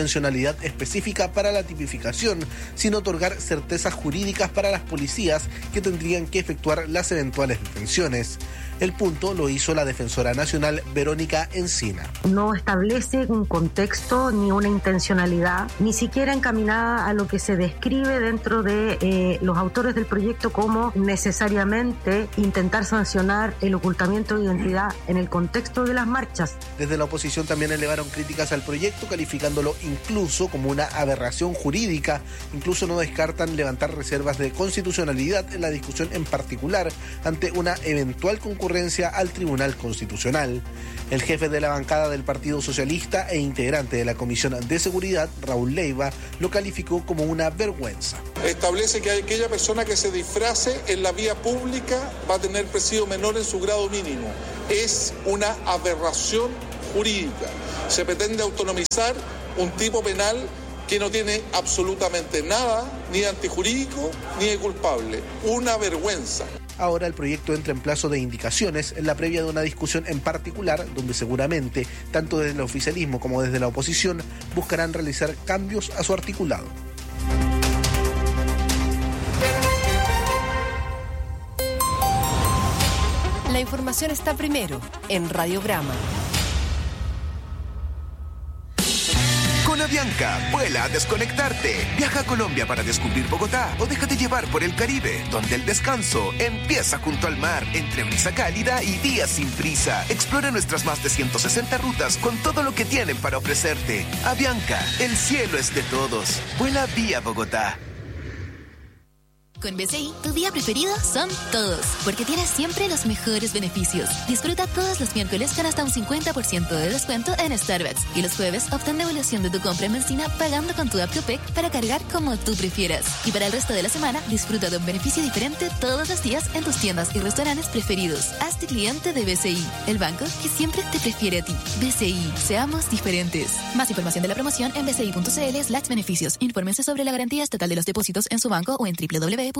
intencionalidad específica para la tipificación, sin otorgar certezas jurídicas para las policías que tendrían que efectuar las eventuales detenciones. El punto lo hizo la defensora nacional Verónica Encina. No establece un contexto ni una intencionalidad, ni siquiera encaminada a lo que se describe dentro de los autores del proyecto como necesariamente intentar sancionar el ocultamiento de identidad en el contexto de las marchas. Desde la oposición también elevaron críticas al proyecto, calificándolo incluso como una aberración jurídica. Incluso no descartan levantar reservas de constitucionalidad en la discusión en particular ante una eventual concurrencia al Tribunal Constitucional. El jefe de la bancada del Partido Socialista e integrante de la Comisión de Seguridad, Raúl Leiva, lo calificó como una vergüenza. Establece que aquella persona que se disfrace en la vía pública va a tener presidio menor en su grado mínimo. Es una aberración jurídica. Se pretende autonomizar un tipo penal que no tiene absolutamente nada, ni de antijurídico, ni de culpable. Una vergüenza. Ahora el proyecto entra en plazo de indicaciones en la previa de una discusión en particular, donde seguramente, tanto desde el oficialismo como desde la oposición, buscarán realizar cambios a su articulado. La información está primero en Radiograma. Con Avianca, vuela a desconectarte. Viaja a Colombia para descubrir Bogotá o déjate llevar por el Caribe, donde el descanso empieza junto al mar, entre brisa cálida y días sin prisa. Explora nuestras más de 160 rutas con todo lo que tienen para ofrecerte. Avianca, el cielo es de todos. Vuela vía Bogotá. Con BCI, tu día preferido son todos, porque tienes siempre los mejores beneficios. Disfruta todos los miércoles con hasta un 50% de descuento en Starbucks. Y los jueves, obtén devolución de tu compra en benzina pagando con tu app Copec para cargar como tú prefieras. Y para el resto de la semana, disfruta de un beneficio diferente todos los días en tus tiendas y restaurantes preferidos. Hazte cliente de BCI, el banco que siempre te prefiere a ti. BCI, seamos diferentes. Más información de la promoción en bci.cl/beneficios. Infórmense sobre la garantía estatal de los depósitos en su banco o en www.cmfchile.cl.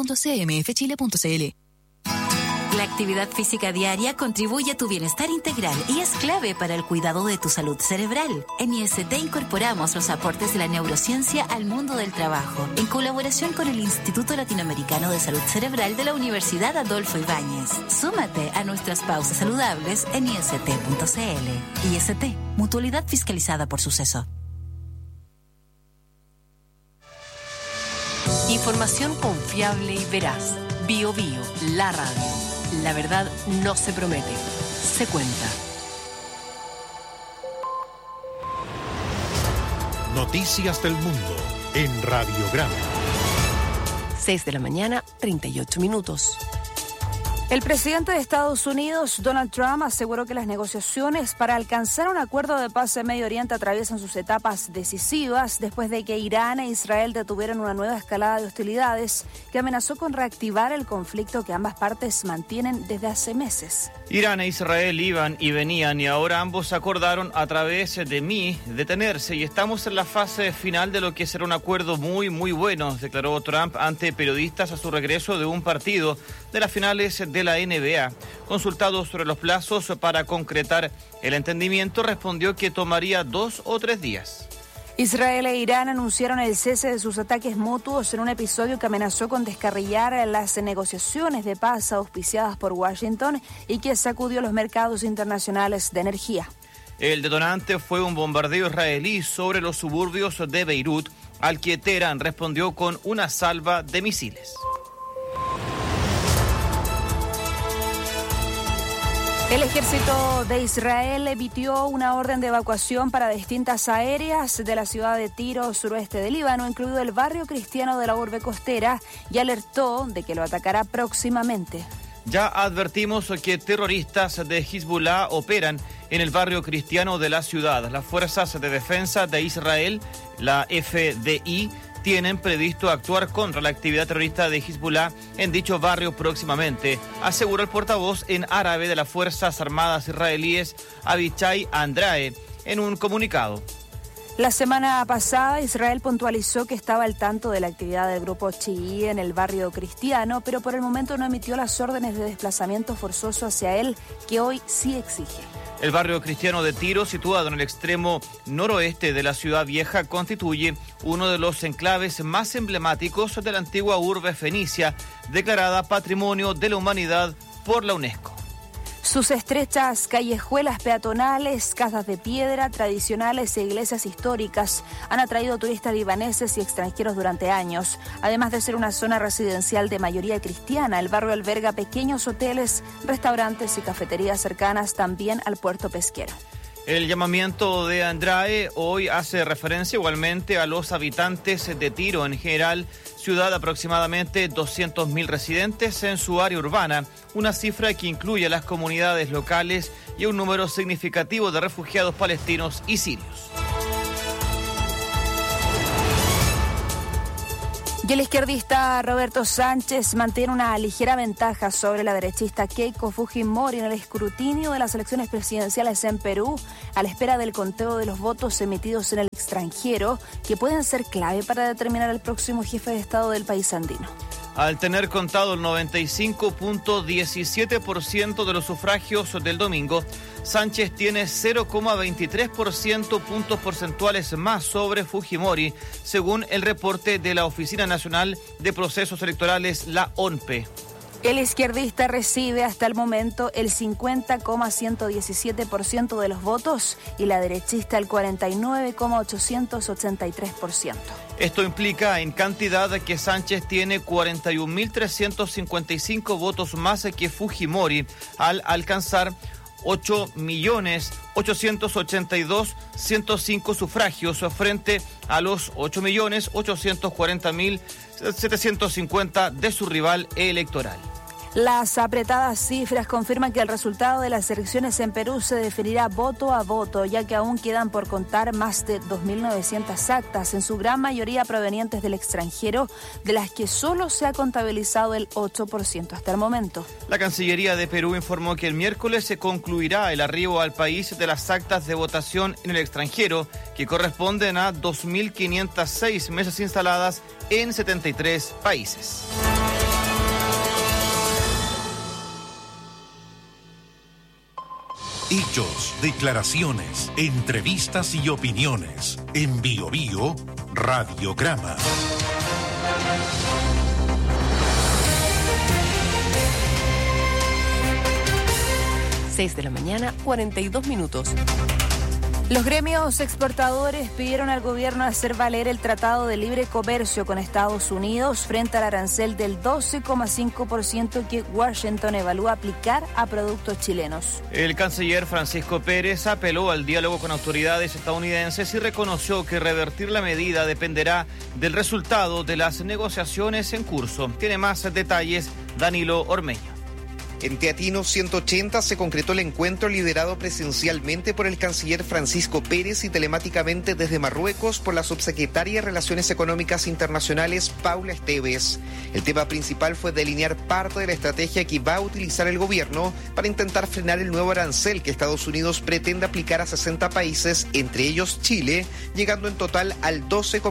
La actividad física diaria contribuye a tu bienestar integral y es clave para el cuidado de tu salud cerebral. En IST incorporamos los aportes de la neurociencia al mundo del trabajo, en colaboración con el Instituto Latinoamericano de Salud Cerebral de la Universidad Adolfo Ibáñez. Súmate a nuestras pausas saludables en IST.cl. IST, mutualidad fiscalizada por Suceso. Información confiable y veraz. Bio Bio, la radio. La verdad no se promete, se cuenta. Noticias del mundo en Radiograma. 6 de la mañana, 38 minutos. El presidente de Estados Unidos, Donald Trump, aseguró que las negociaciones para alcanzar un acuerdo de paz en Medio Oriente atraviesan sus etapas decisivas después de que Irán e Israel detuvieron una nueva escalada de hostilidades que amenazó con reactivar el conflicto que ambas partes mantienen desde hace meses. Irán e Israel iban y venían y ahora ambos acordaron a través de mí detenerse y estamos en la fase final de lo que será un acuerdo muy bueno, declaró Trump ante periodistas a su regreso de un partido de las finales de la NBA. Consultado sobre los plazos para concretar el entendimiento, respondió que tomaría 2 o 3 días. Israel e Irán anunciaron el cese de sus ataques mutuos en un episodio que amenazó con descarrilar las negociaciones de paz auspiciadas por Washington y que sacudió los mercados internacionales de energía. El detonante fue un bombardeo israelí sobre los suburbios de Beirut, al que Teherán respondió con una salva de misiles. El ejército de Israel emitió una orden de evacuación para distintas áreas de la ciudad de Tiro, suroeste de Líbano, incluido el barrio cristiano de la urbe costera, y alertó de que lo atacará próximamente. Ya advertimos que terroristas de Hezbollah operan en el barrio cristiano de la ciudad. Las fuerzas de defensa de Israel, la FDI, tienen previsto actuar contra la actividad terrorista de Hezbollah en dicho barrio próximamente, aseguró el portavoz en árabe de las Fuerzas Armadas israelíes, Avichai Andrae, en un comunicado. La semana pasada, Israel puntualizó que estaba al tanto de la actividad del grupo chií en el barrio cristiano, pero por el momento no emitió las órdenes de desplazamiento forzoso hacia él, que hoy sí exige. El barrio cristiano de Tiro, situado en el extremo noroeste de la ciudad vieja, constituye uno de los enclaves más emblemáticos de la antigua urbe fenicia, declarada Patrimonio de la Humanidad por la UNESCO. Sus estrechas callejuelas peatonales, casas de piedra tradicionales e iglesias históricas han atraído turistas libaneses y extranjeros durante años. Además de ser una zona residencial de mayoría cristiana, el barrio alberga pequeños hoteles, restaurantes y cafeterías cercanas también al puerto pesquero. El llamamiento de Andrae hoy hace referencia igualmente a los habitantes de Tiro en general, ciudad de aproximadamente 200.000 residentes en su área urbana, una cifra que incluye a las comunidades locales y un número significativo de refugiados palestinos y sirios. Y el izquierdista Roberto Sánchez mantiene una ligera ventaja sobre la derechista Keiko Fujimori en el escrutinio de las elecciones presidenciales en Perú, a la espera del conteo de los votos emitidos en el extranjero, que pueden ser clave para determinar el próximo jefe de Estado del país andino. Al tener contado el 95.17% de los sufragios del domingo, Sánchez tiene 0,23% puntos porcentuales más sobre Fujimori, según el reporte de la Oficina Nacional de Procesos Electorales, la ONPE. El izquierdista recibe hasta el momento el 50,117% de los votos y la derechista el 49,883%. Esto implica en cantidad que Sánchez tiene 41.355 votos más que Fujimori, al alcanzar 8.882.105 sufragios frente a los 8.840.750 de su rival electoral. Las apretadas cifras confirman que el resultado de las elecciones en Perú se definirá voto a voto, ya que aún quedan por contar más de 2.900 actas, en su gran mayoría provenientes del extranjero, de las que solo se ha contabilizado el 8% hasta el momento. La Cancillería de Perú informó que el miércoles se concluirá el arribo al país de las actas de votación en el extranjero, que corresponden a 2.506 mesas instaladas en 73 países. Hechos, declaraciones, entrevistas y opiniones. En Bio Bio, Radiograma. De la mañana, 42 minutos. Los gremios exportadores pidieron al gobierno hacer valer el Tratado de Libre Comercio con Estados Unidos frente al arancel del 12,5% que Washington evalúa aplicar a productos chilenos. El canciller Francisco Pérez apeló al diálogo con autoridades estadounidenses y reconoció que revertir la medida dependerá del resultado de las negociaciones en curso. Tiene más detalles Danilo Ormeño. En Teatino 180 se concretó el encuentro liderado presencialmente por el canciller Francisco Pérez y telemáticamente desde Marruecos por la subsecretaria de Relaciones Económicas Internacionales Paula Esteves. El tema principal fue delinear parte de la estrategia que va a utilizar el gobierno para intentar frenar el nuevo arancel que Estados Unidos pretende aplicar a 60 países, entre ellos Chile, llegando en total al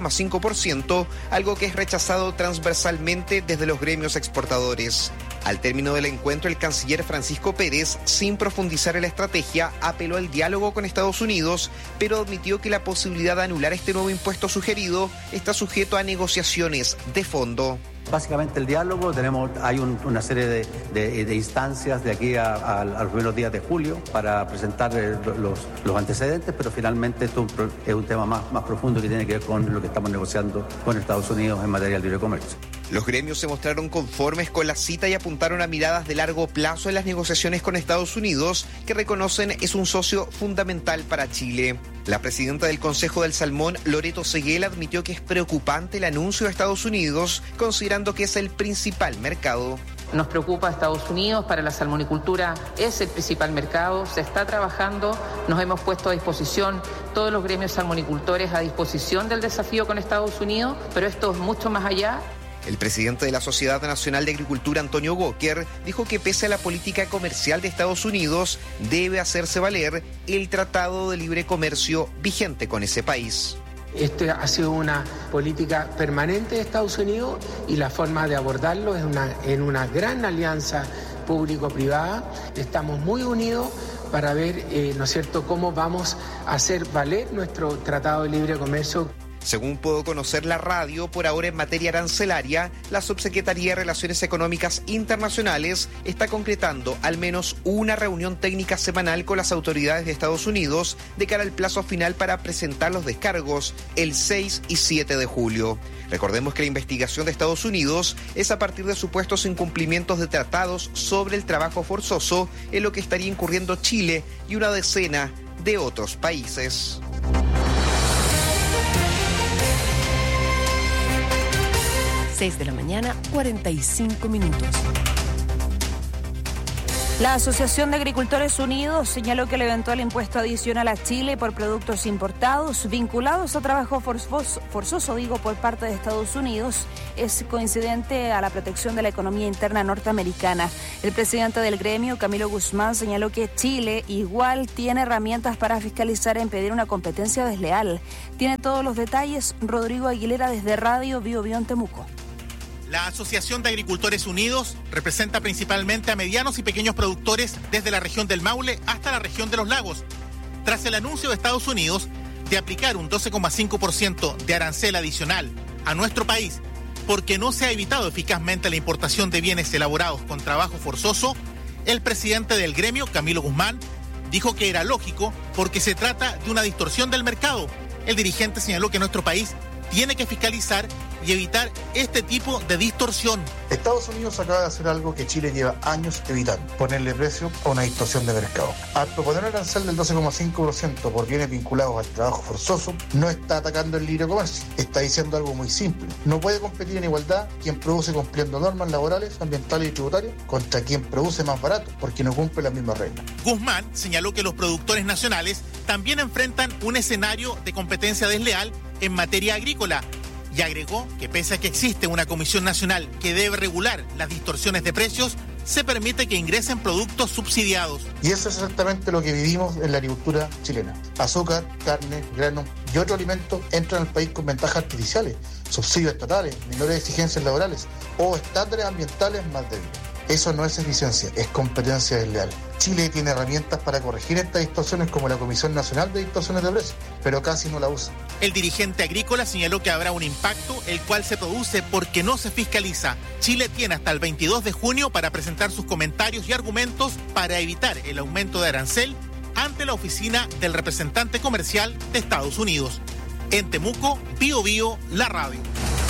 12,5%, algo que es rechazado transversalmente desde los gremios exportadores. Al término del encuentro, el canciller Francisco Pérez, sin profundizar en la estrategia, apeló al diálogo con Estados Unidos, pero admitió que la posibilidad de anular este nuevo impuesto sugerido está sujeto a negociaciones de fondo. Básicamente el diálogo, hay una serie de instancias de aquí a los primeros días de julio para presentar los antecedentes, pero finalmente esto es un tema más profundo que tiene que ver con lo que estamos negociando con Estados Unidos en materia de libre comercio. Los gremios se mostraron conformes con la cita y apuntaron a miradas de largo plazo en las negociaciones con Estados Unidos, que reconocen es un socio fundamental para Chile. La presidenta del Consejo del Salmón, Loreto Seguel, admitió que es preocupante el anuncio de Estados Unidos, considerando que es el principal mercado. Nos preocupa Estados Unidos, para la salmonicultura es el principal mercado, se está trabajando, nos hemos puesto a disposición, todos los gremios salmonicultores a disposición del desafío con Estados Unidos, pero esto es mucho más allá. El presidente de la Sociedad Nacional de Agricultura, Antonio Goker, dijo que pese a la política comercial de Estados Unidos, debe hacerse valer el Tratado de Libre Comercio vigente con ese país. Esta ha sido una política permanente de Estados Unidos y la forma de abordarlo es en una gran alianza público-privada. Estamos muy unidos para ver, ¿no es cierto?, cómo vamos a hacer valer nuestro Tratado de Libre Comercio. Según pudo conocer la radio, por ahora en materia arancelaria, la Subsecretaría de Relaciones Económicas Internacionales está concretando al menos una reunión técnica semanal con las autoridades de Estados Unidos de cara al plazo final para presentar los descargos el 6 y 7 de julio. Recordemos que la investigación de Estados Unidos es a partir de supuestos incumplimientos de tratados sobre el trabajo forzoso, en lo que estaría incurriendo Chile y una decena de otros países. 6 de la mañana, 45 minutos. La Asociación de Agricultores Unidos señaló que el eventual impuesto adicional a Chile por productos importados vinculados a trabajo forzoso por parte de Estados Unidos es coincidente a la protección de la economía interna norteamericana. El presidente del gremio, Camilo Guzmán, señaló que Chile igual tiene herramientas para fiscalizar e impedir una competencia desleal. Tiene todos los detalles Rodrigo Aguilera desde Radio Bio Bio en Temuco. La Asociación de Agricultores Unidos representa principalmente a medianos y pequeños productores desde la región del Maule hasta la región de los Lagos. Tras el anuncio de Estados Unidos de aplicar un 12,5% de arancel adicional a nuestro país porque no se ha evitado eficazmente la importación de bienes elaborados con trabajo forzoso, el presidente del gremio, Camilo Guzmán, dijo que era lógico porque se trata de una distorsión del mercado. El dirigente señaló que nuestro país tiene que fiscalizar y evitar este tipo de distorsión. Estados Unidos acaba de hacer algo que Chile lleva años evitando, ponerle precio a una distorsión de mercado. Al proponer un arancel del 12,5% por bienes vinculados al trabajo forzoso, no está atacando el libre comercio, está diciendo algo muy simple. No puede competir en igualdad quien produce cumpliendo normas laborales, ambientales y tributarias contra quien produce más barato, porque no cumple las mismas reglas. Guzmán señaló que los productores nacionales también enfrentan un escenario de competencia desleal en materia agrícola y agregó que pese a que existe una comisión nacional que debe regular las distorsiones de precios, se permite que ingresen productos subsidiados. Y eso es exactamente lo que vivimos en la agricultura chilena. Azúcar, carne, grano y otros alimentos entran al país con ventajas artificiales, subsidios estatales, menores exigencias laborales o estándares ambientales más débiles. Eso no es eficiencia, es competencia desleal. Chile tiene herramientas para corregir estas distorsiones como la Comisión Nacional de Distorsiones de Precios, pero casi no la usa. El dirigente agrícola señaló que habrá un impacto, el cual se produce porque no se fiscaliza. Chile tiene hasta el 22 de junio para presentar sus comentarios y argumentos para evitar el aumento de arancel ante la oficina del representante comercial de Estados Unidos. En Temuco, Bio Bio, la radio.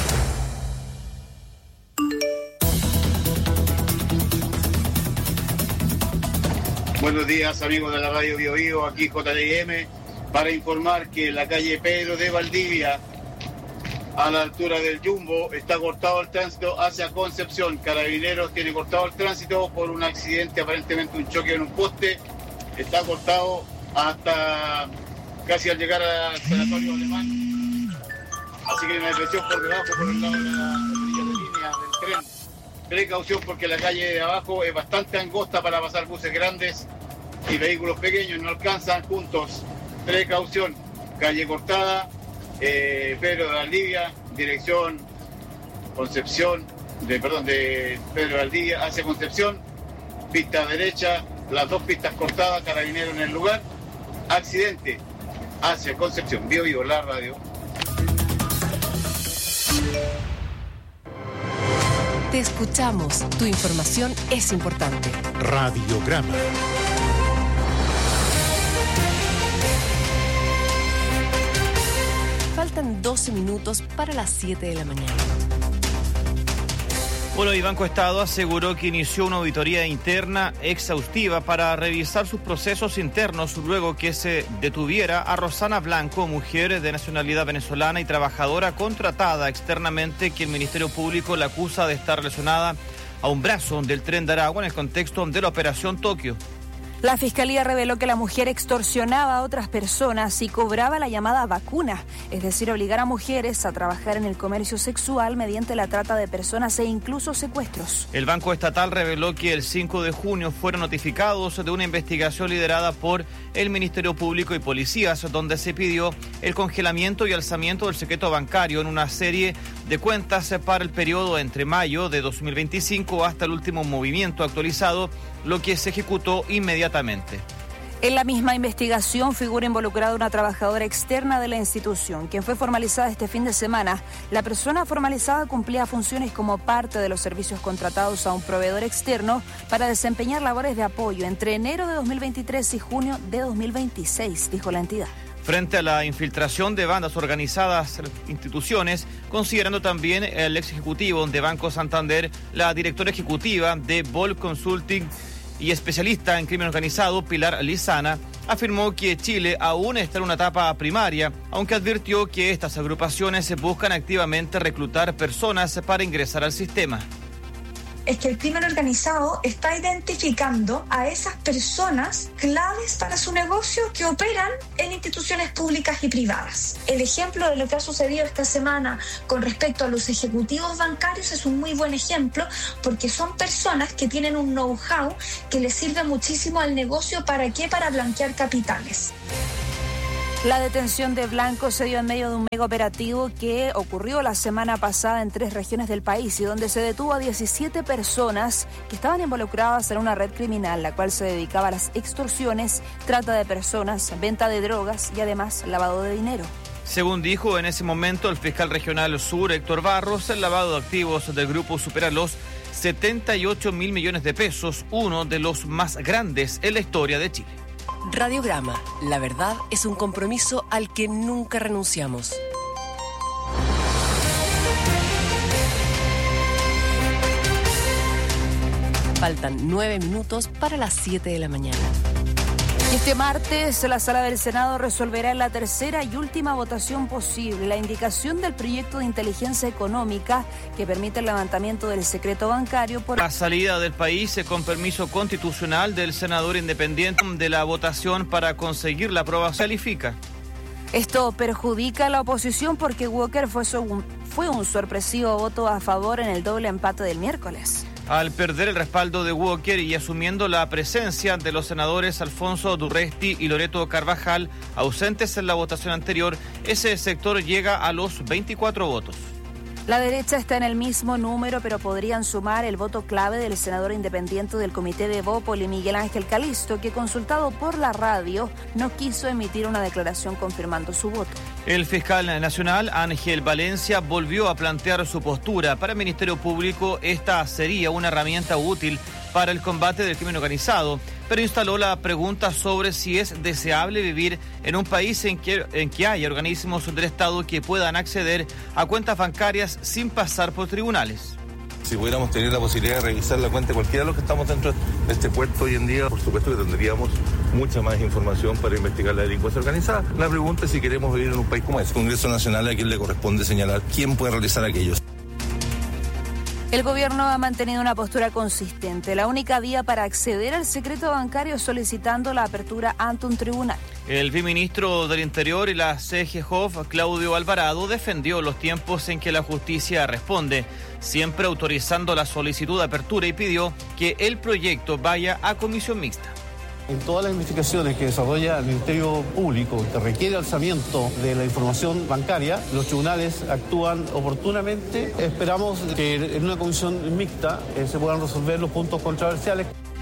Buenos días, amigos de la radio Bio Bio, aquí JDM, para informar que en la calle Pedro de Valdivia, a la altura del Jumbo, está cortado el tránsito hacia Concepción. Carabineros tiene cortado el tránsito por un accidente, aparentemente un choque en un poste. Está cortado hasta casi al llegar al sanatorio alemán. Así que hay una depresión por debajo, por el lado de la línea del tren. Precaución porque la calle de abajo es bastante angosta para pasar buses grandes y vehículos pequeños no alcanzan juntos. Precaución, calle cortada, Pedro de Valdivia, dirección Concepción, de Pedro de Valdivia hacia Concepción, pista derecha, las dos pistas cortadas, Carabineros en el lugar, accidente hacia Concepción. Bio Bio, la radio. Te escuchamos. Tu información es importante. Radiograma. Faltan 12 minutos para las 7 de la mañana. Bueno, y Banco Estado aseguró que inició una auditoría interna exhaustiva para revisar sus procesos internos luego que se detuviera a Rosana Blanco, mujer de nacionalidad venezolana y trabajadora contratada externamente, que el Ministerio Público la acusa de estar relacionada a un brazo del Tren de Aragua en el contexto de la Operación Tokio. La Fiscalía reveló que la mujer extorsionaba a otras personas y cobraba la llamada vacuna, es decir, obligar a mujeres a trabajar en el comercio sexual mediante la trata de personas e incluso secuestros. El Banco Estatal reveló que el 5 de junio fueron notificados de una investigación liderada por el Ministerio Público y policías, donde se pidió el congelamiento y alzamiento del secreto bancario en una serie de cuentas para el periodo entre mayo de 2025 hasta el último movimiento actualizado, lo que se ejecutó inmediatamente. En la misma investigación figura involucrada una trabajadora externa de la institución, quien fue formalizada este fin de semana. La persona formalizada cumplía funciones como parte de los servicios contratados a un proveedor externo para desempeñar labores de apoyo entre enero de 2023 y junio de 2026, dijo la entidad. Frente a la infiltración de bandas organizadas instituciones, considerando también el ex ejecutivo de Banco Santander, la directora ejecutiva de Vol Consulting y especialista en crimen organizado, Pilar Lizana, afirmó que Chile aún está en una etapa primaria, aunque advirtió que estas agrupaciones buscan activamente reclutar personas para ingresar al sistema. Es que el crimen organizado está identificando a esas personas claves para su negocio que operan en instituciones públicas y privadas. El ejemplo de lo que ha sucedido esta semana con respecto a los ejecutivos bancarios es un muy buen ejemplo, porque son personas que tienen un know-how que les sirve muchísimo al negocio. ¿Para qué? Para blanquear capitales. La detención de Blanco se dio en medio de un mega operativo que ocurrió la semana pasada en 3 regiones del país y donde se detuvo a 17 personas que estaban involucradas en una red criminal, la cual se dedicaba a las extorsiones, trata de personas, venta de drogas y además lavado de dinero. Según dijo en ese momento el fiscal regional sur, Héctor Barros, el lavado de activos del grupo supera los 78.000 millones de pesos, uno de los más grandes en la historia de Chile. Radiograma, la verdad es un compromiso al que nunca renunciamos. Faltan 9 minutos para las 7 de la mañana. Este martes, la Sala del Senado resolverá en la tercera y última votación posible la indicación del proyecto de inteligencia económica que permite el levantamiento del secreto bancario por la salida del país con permiso constitucional del senador independiente de la votación para conseguir la aprobación. Califica. Esto perjudica a la oposición porque Walker fue un sorpresivo voto a favor en el doble empate del miércoles. Al perder el respaldo de Walker y asumiendo la presencia de los senadores Alfonso Durresti y Loreto Carvajal, ausentes en la votación anterior, ese sector llega a los 24 votos. La derecha está en el mismo número, pero podrían sumar el voto clave del senador independiente del Comité de Bópoli, Miguel Ángel Calisto, que consultado por la radio no quiso emitir una declaración confirmando su voto. El fiscal nacional Ángel Valencia volvió a plantear su postura. Para el Ministerio Público esta sería una herramienta útil para el combate del crimen organizado, pero instaló la pregunta sobre si es deseable vivir en un país en que haya organismos del Estado que puedan acceder a cuentas bancarias sin pasar por tribunales. Si pudiéramos tener la posibilidad de revisar la cuenta de cualquiera de los que estamos dentro de este puerto hoy en día, por supuesto que tendríamos mucha más información para investigar la delincuencia organizada. La pregunta es si queremos vivir en un país como este. Congreso Nacional, a quien le corresponde señalar quién puede realizar aquello. El gobierno ha mantenido una postura consistente. La única vía para acceder al secreto bancario es solicitando la apertura ante un tribunal. El viceministro del Interior y la CGJOF, Claudio Alvarado, defendió los tiempos en que la justicia responde, siempre autorizando la solicitud de apertura y pidió que el proyecto vaya a comisión mixta. En todas las investigaciones que desarrolla el Ministerio Público que requiere alzamiento de la información bancaria, los tribunales actúan oportunamente. Esperamos que en una comisión mixta se puedan resolver los puntos controversiales.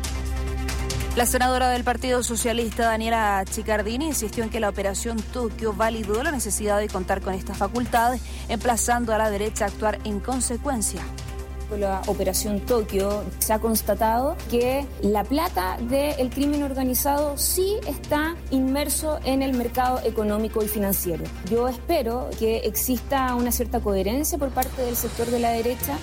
La senadora del Partido Socialista, Daniela Chicardini, insistió en que la Operación Tokio validó la necesidad de contar con estas facultades, emplazando a la derecha a actuar en consecuencia. Con la Operación Tokio se ha constatado que la plata del crimen organizado sí está inmerso en el mercado económico y financiero. Yo espero que exista una cierta coherencia por parte del sector de la derecha.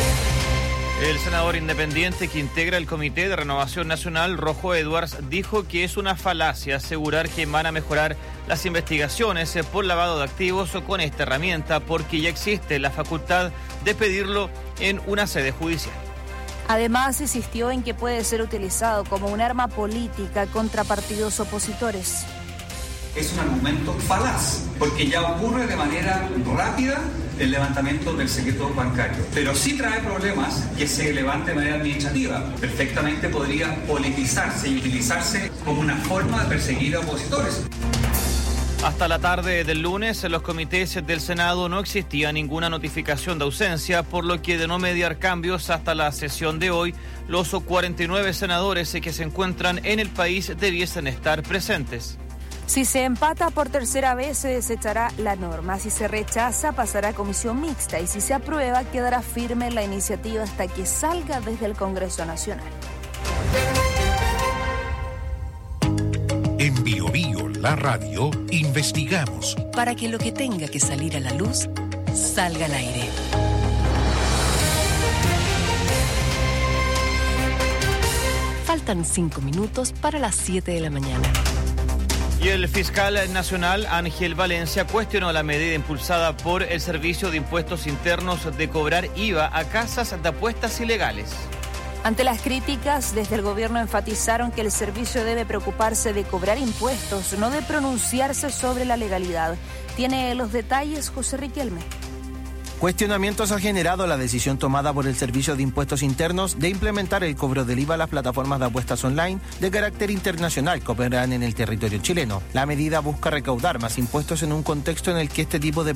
El senador independiente que integra el Comité de Renovación Nacional, Rojo Edwards, dijo que es una falacia asegurar que van a mejorar las investigaciones por lavado de activos con esta herramienta, porque ya existe la facultad de pedirlo en una sede judicial. Además, insistió en que puede ser utilizado como un arma política contra partidos opositores. Es un argumento falaz, porque ya ocurre de manera rápida el levantamiento del secreto bancario. Pero sí trae problemas que se levante de manera administrativa. Perfectamente podría politizarse y utilizarse como una forma de perseguir a opositores. Hasta la tarde del lunes, en los comités del Senado no existía ninguna notificación de ausencia, por lo que de no mediar cambios hasta la sesión de hoy, los 49 senadores que se encuentran en el país debiesen estar presentes. Si se empata por tercera vez, se desechará la norma. Si se rechaza, pasará a comisión mixta. Y si se aprueba, quedará firme la iniciativa hasta que salga desde el Congreso Nacional. En Bio Bio, la radio, investigamos para que lo que tenga que salir a la luz salga al aire. Faltan 5 minutos para las 7 de la mañana. Y el fiscal nacional Ángel Valencia cuestionó la medida impulsada por el Servicio de Impuestos Internos de cobrar IVA a casas de apuestas ilegales. Ante las críticas, desde el gobierno enfatizaron que el servicio debe preocuparse de cobrar impuestos, no de pronunciarse sobre la legalidad. Tiene los detalles José Riquelme. Cuestionamientos ha generado la decisión tomada por el Servicio de Impuestos Internos de implementar el cobro del IVA a las plataformas de apuestas online de carácter internacional que operan en el territorio chileno. La medida busca recaudar más impuestos en un contexto en el que este tipo de